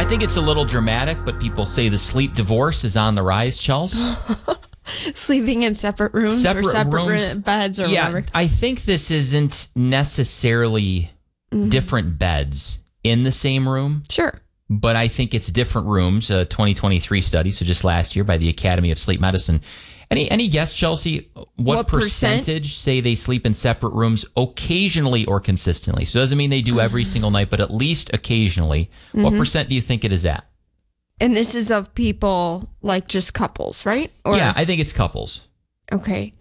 I think it's a little dramatic, but people say the sleep divorce is on the rise, Chelsea. Sleeping in separate rooms or separate beds or whatever. I think this isn't necessarily different beds in the same room. Sure. But I think it's different rooms. A 2023 study, so just last year by the Academy of Sleep Medicine. Any guess, Chelsea, what percentage say they sleep in separate rooms occasionally or consistently? So it doesn't mean they do every single night, but at least occasionally. What percent do you think it is at? And this is of people, like just couples, right? Or, yeah, I think it's couples. Okay.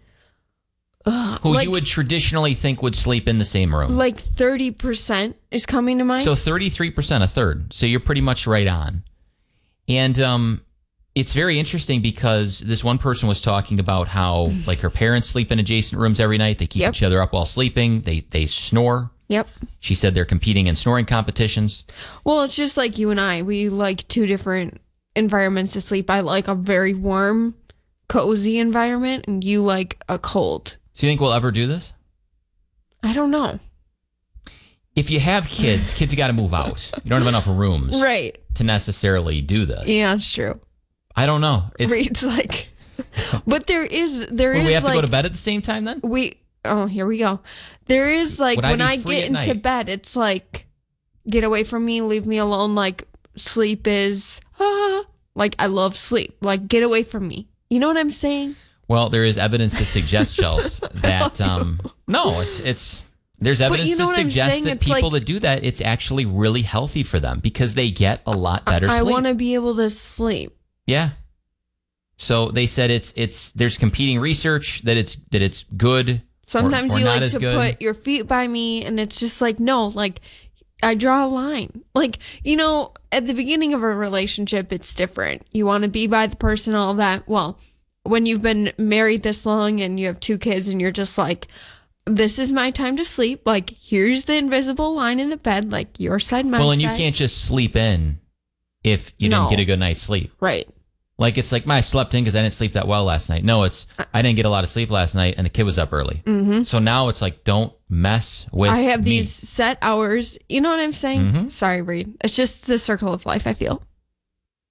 Who you would traditionally think would sleep in the same room. Like 30% is coming to mind? So 33%, a third. So you're pretty much right on. And it's very interesting because this one person was talking about how like her parents sleep in adjacent rooms every night. They keep each other up while sleeping. They snore. Yep. She said they're competing in snoring competitions. Well, it's just like you and I. We like two different environments to sleep. I like a very warm, cozy environment, and you like a cold. Do you think we'll ever do this? I don't know. If you have kids got to move out. You don't have enough rooms to necessarily do this. Yeah, it's true. I don't know. It's like, but there is we have to go to bed at the same time then? Here we go. There is like, when I get into bed, it's like, get away from me, leave me alone. Like sleep is, like I love sleep. Like get away from me. You know what I'm saying? Well, there is evidence to suggest, Chelsea, that, there's evidence to suggest that people that do that, it's actually really healthy for them because they get a lot better sleep. I want to be able to sleep. Yeah. So they said there's competing research that it's good. Sometimes or you not like as to good. Put your feet by me, and it's just like, no, like I draw a line. Like, you know, at the beginning of a relationship, it's different. You want to be by the person, all that. Well, when you've been married this long and you have two kids and you're just like, this is my time to sleep. Like, here's the invisible line in the bed, like your side, my side. Well, and you can't just sleep in if you didn't get a good night's sleep. Right. Like, it's like, I slept in because I didn't sleep that well last night. No, it's, I didn't get a lot of sleep last night and the kid was up early. Mm-hmm. So now it's like, don't mess with me. I have these set hours. You know what I'm saying? Mm-hmm. Sorry, Reed. It's just the circle of life, I feel.